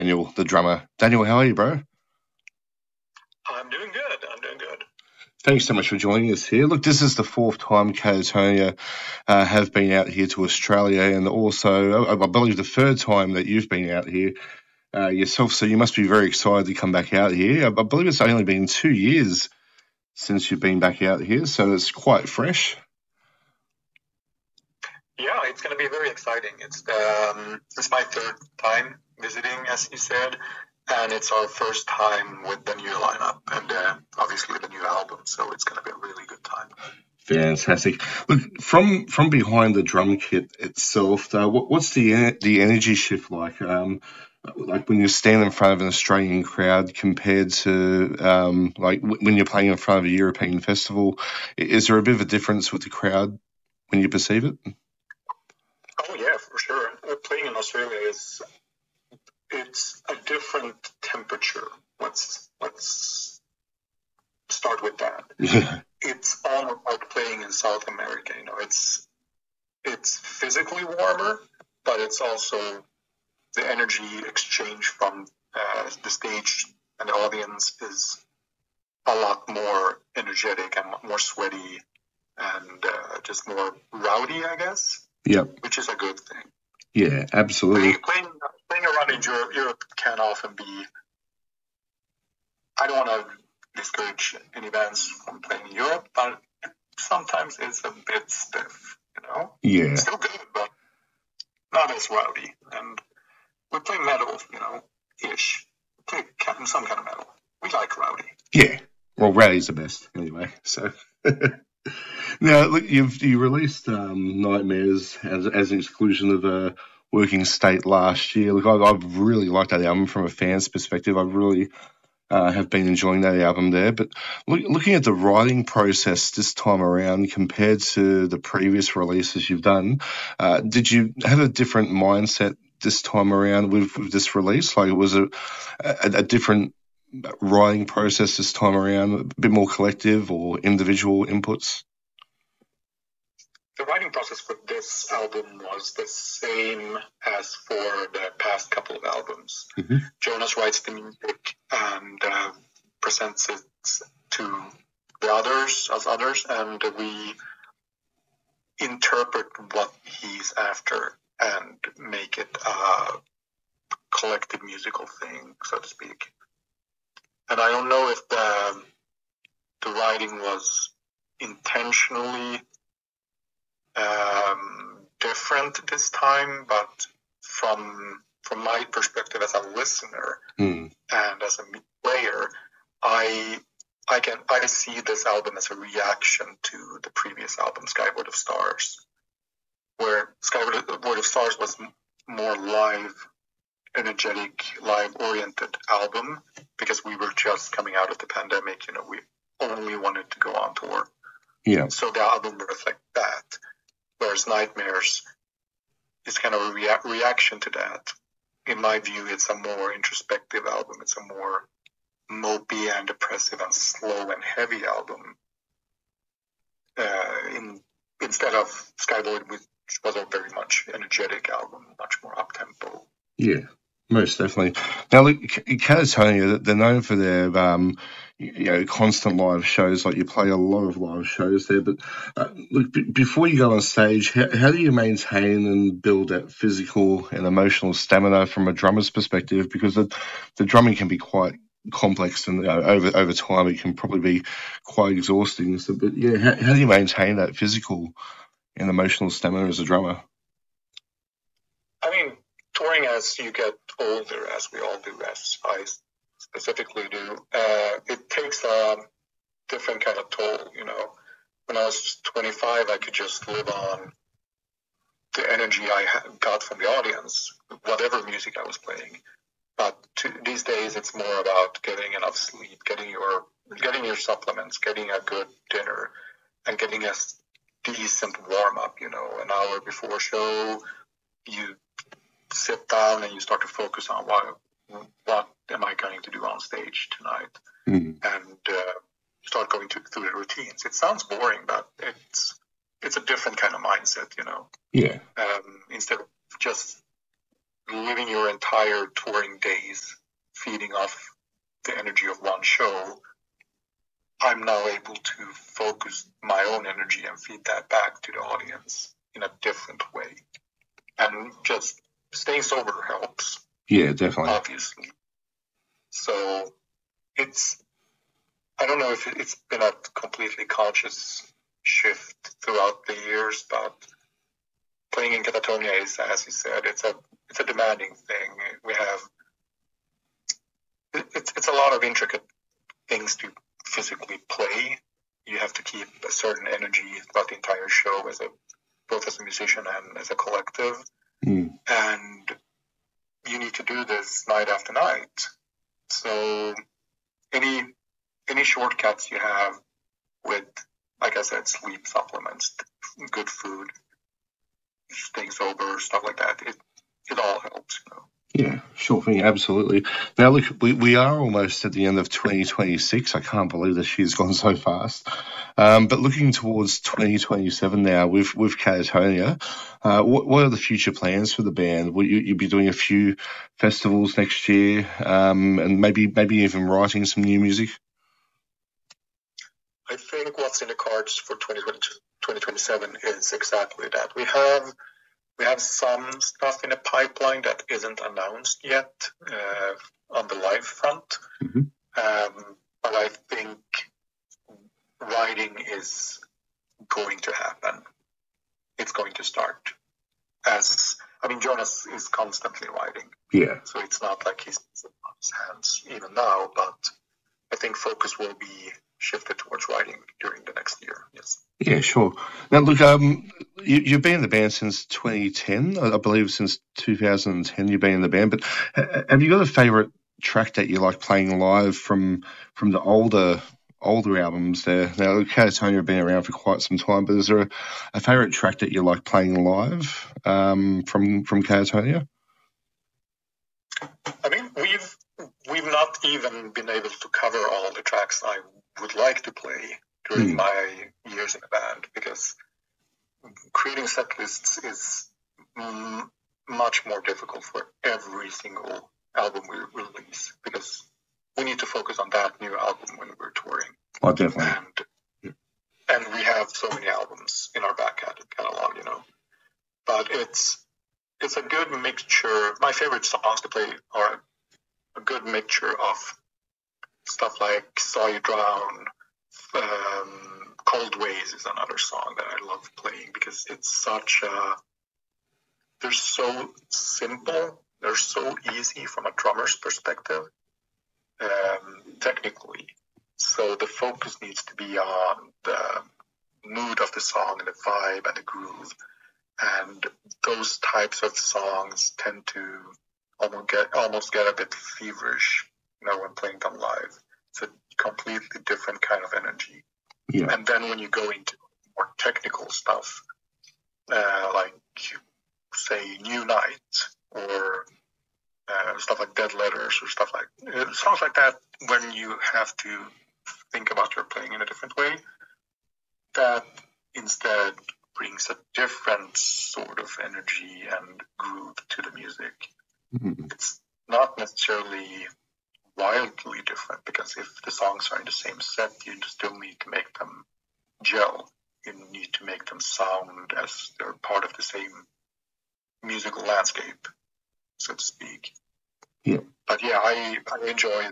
Daniel, the drummer. Daniel, how are you, bro? I'm doing good. I'm doing good. Thanks so much for joining us here. Look, this is the fourth time Catatonia have been out here to Australia, and also, I believe, the third time that you've been out here yourself. So you must be very excited to come back out here. I believe it's only been 2 years since you've been back out here, so it's quite fresh. Yeah, it's going to be very exciting. It's my third time visiting, as you said, and it's our first time with the new lineup and obviously the new album. So it's going to be a really good time. Fantastic. Look, from behind the drum kit itself, what's the energy shift like when you stand in front of an Australian crowd compared to when you're playing in front of a European festival? Is there a bit of a difference with the crowd when you perceive it? Oh yeah, for sure. Playing in Australia it's a different temperature. Let's start with that. Yeah. It's almost like playing in South America. It's physically warmer, but it's also the energy exchange from the stage and the audience is a lot more energetic and more sweaty and just more rowdy, I guess. Yep. Which is a good thing. Yeah, absolutely. Playing around in Europe can often be. I don't want to discourage any bands from playing in Europe, but sometimes it's a bit stiff. Yeah. Still good, but not as rowdy. And we play metal, ish. We play some kind of metal. We like rowdy. Yeah. Well, rowdy's the best anyway. So. Now, look, you released Nightmares as an exclusion of Working State last year. Look, I've really liked that album from a fan's perspective. I really have been enjoying that album there. But looking at the writing process this time around compared to the previous releases you've done, did you have a different mindset this time around with this release? Like, was it a different writing process this time around, a bit more collective or individual inputs? The writing process for this album was the same as for the past couple of albums. Mm-hmm. Jonas writes the music and presents it to the others, and we interpret what he's after and make it a collective musical thing, so to speak. And I don't know if the writing was intentionally different this time, but from my perspective as a listener and as a player, I see this album as a reaction to the previous album, Skyward of Stars, where Skyward of Stars was more live, energetic, live-oriented album because we were just coming out of the pandemic. We only wanted to go on tour. Yeah. So the album reflects that. Whereas Nightmares is kind of a reaction to that. In my view, it's a more introspective album. It's a more mopey and depressive and slow and heavy album. Instead of Skyboy, which was a very much energetic album, much more up-tempo. Yeah, most definitely. Now, look, Catatonia, they're known for their constant live shows. Like, you play a lot of live shows there. But look, before you go on stage, how do you maintain and build that physical and emotional stamina from a drummer's perspective? Because the drumming can be quite complex, and over time it can probably be quite exhausting. So, but yeah, how do you maintain that physical and emotional stamina as a drummer? I mean, touring as you get older, as we all do, as I specifically do, it takes a different kind of toll. When I was 25, I could just live on the energy I got from the audience, whatever music I was playing. But these days, it's more about getting enough sleep, getting your supplements, getting a good dinner, and getting a decent warm up. An hour before show, you sit down and you start to focus on what am I going to do on stage tonight, and start going through the routines. It sounds boring, but it's a different kind of mindset, Yeah. Instead of just living your entire touring days feeding off the energy of one show, I'm now able to focus my own energy and feed that back to the audience in a different way. And just staying sober helps. Yeah, definitely. Obviously. So I don't know if it's been a completely conscious shift throughout the years, but playing in Katatonia is, as you said, it's a demanding thing. It's a lot of intricate things to physically play. You have to keep a certain energy throughout the entire show, both as a musician and as a collective. And you need to do this night after night. So any shortcuts you have with, like I said, sleep supplements, good food, staying sober, stuff like that, it all helps, you know. Yeah, sure thing, absolutely. Now, look, we are almost at the end of 2026. I can't believe this year's gone so fast. But looking towards 2027 now with Katatonia, what are the future plans for the band? Will you be doing a few festivals next year, and maybe even writing some new music? I think what's in the cards for 2027 is exactly that. We have some stuff in the pipeline that isn't announced yet on the live front. Mm-hmm. But I think writing is going to happen. It's going to start. Jonas is constantly writing. Yeah. So it's not like he's on his hands even now, but I think focus will be shifted towards writing during the next year. Yes. Yeah, sure. Now, look, you've been in the band since 2010. I believe since 2010 you've been in the band. But have you got a favourite track that you like playing live from the older albums there? Now, Katatonia have been around for quite some time, but is there a favourite track that you like playing live from Katatonia? I mean, we've not even been able to cover all the tracks I would like to play during my years in the band, because creating set lists is much more difficult for every single album we release, because we need to focus on that new album when we're touring. Oh, definitely. And we have so many albums in our back catalog, you know. But it's a good mixture. My favorite songs to play are a good mixture of stuff like Saw You Drown. Cold Ways is another song that I love playing, because it's they're so simple, they're so easy from a drummer's perspective, technically. So the focus needs to be on the mood of the song and the vibe and the groove. And those types of songs tend to almost get a bit feverish, you know, when playing them live. It's a completely different kind of energy. Yeah. And then when you go into more technical stuff, like, say, New Night, or stuff like Dead Letters, or songs like that, when you have to think about your playing in a different way, that instead brings a different sort of energy and groove to the music. Mm-hmm. It's not necessarily wildly different, because if the songs are in the same set, you still need to make them gel. You need to make them sound as they're part of the same musical landscape, so to speak. Yeah. But yeah, I enjoy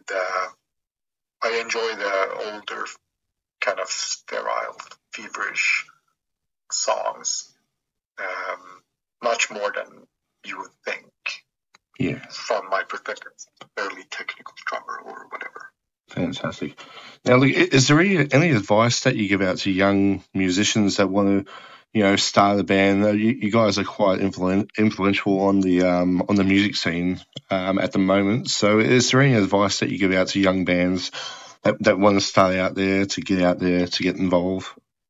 the older kind of sterile, feverish songs much more than you would think. Yeah. From my perspective, fairly technical drummer or whatever. Fantastic. Now, look, is there any advice that you give out to young musicians that want to, you know, start a band? You guys are quite influential on the music scene at the moment. So, is there any advice that you give out to young bands that want to start out there, to get out there, to get involved?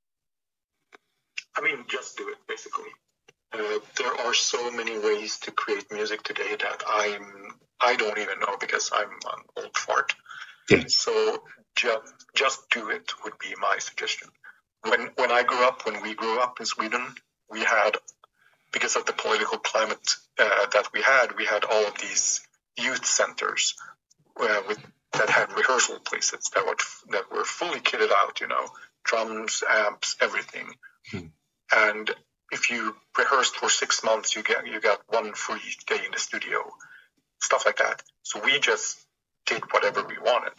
I mean, just do it, basically. There are so many ways to create music today that I don't even know, because I'm an old fart. Yeah. So just do it would be my suggestion. When we grew up in Sweden, we had because of the political climate that we had all of these youth centers that had rehearsal places that were fully kitted out, drums, amps, everything. And if you rehearsed for 6 months, you got one free day in the studio, stuff like that. So we just did whatever we wanted.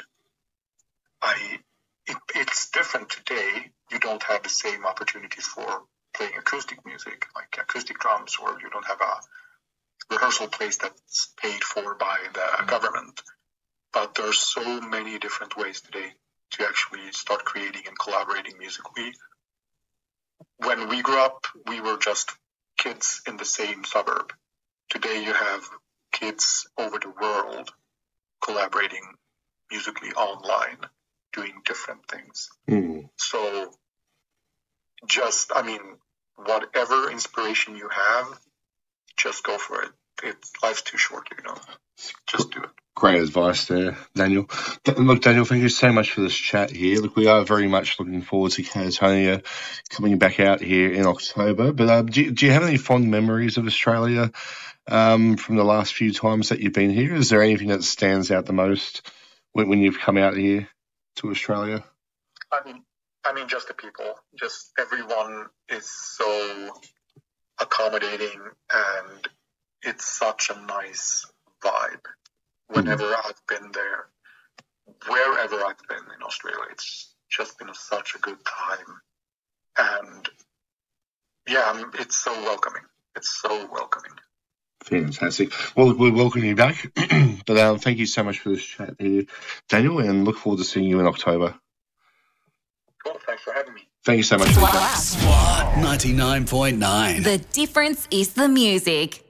It's different today. You don't have the same opportunities for playing acoustic music, like acoustic drums, or you don't have a rehearsal place that's paid for by the government. But there's so many different ways today to actually start creating and collaborating musically. When we grew up, we were just kids in the same suburb. Today you have kids over the world collaborating musically online, doing different things. So whatever inspiration you have, just go for it. Life's too short, Just do it. Great advice there, Daniel. Look, Daniel, thank you so much for this chat here. Look, we are very much looking forward to Catatonia coming back out here in October. But do you have any fond memories of Australia from the last few times that you've been here? Is there anything that stands out the most when you've come out here to Australia? I mean, just the people. Just everyone is so accommodating, and it's such a nice vibe. Whenever I've been there, wherever I've been in Australia, it's just been such a good time. And yeah, it's so welcoming. It's so welcoming. Fantastic. Well, we'll welcome you back. But thank you so much for this chat here, Daniel, and look forward to seeing you in October. Cool. Thanks for having me. Thank you so much. SWAT 99.9. The difference is the music.